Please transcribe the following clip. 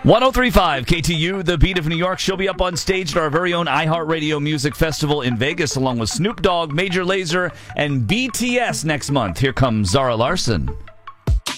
1035 KTU, the beat of New York. She'll be up on stage at our very own iHeartRadio Music Festival in Vegas, along with Snoop Dogg, Major Lazer, and BTS next month. Here comes Zara Larson.